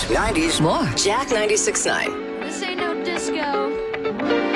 90s. More. Jack 96.9. This ain't no disco.